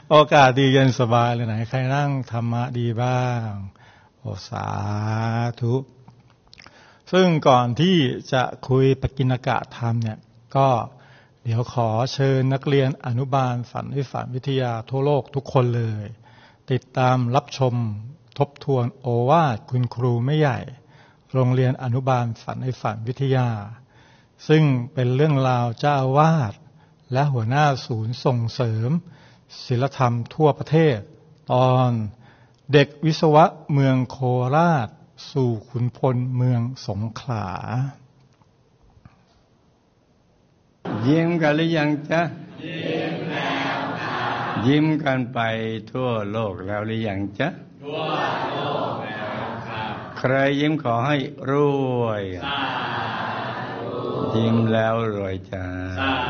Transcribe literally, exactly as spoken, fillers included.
โอกาสดีเย็นสบายเลยไหนใครนั่งธรรมะดีบ้างโอสาธุซึ่งก่อนที่จะคุยปกิณกะธรรมเนี่ยก็เดี๋ยวขอเชิญนักเรียนอนุบาลฝันให้ฝันวิทยาทั่วโลกทุกคนเลยติดตามรับชมทบทวนโอวาทคุณครูไม่ใหญ่โรงเรียนอนุบาลฝันให้ฝันวิทยาซึ่งเป็นเรื่องราวเจ้าอาวาสและหัวหน้าศูนย์ส่งเสริมศีลธรรมทั่วประเทศตอนเด็กวิศวะเมืองโคราชสู่ขุนพลเมืองสงขลายิ้มกันหรือยังจ๊ะยิ้มแล้วครับยิ้มกันไปทั่วโลกแล้วหรือยังจ๊ะทั่วโลกแล้วครับใครยิ้มขอให้รวยสาธุยิ้มแล้วรวยจ้า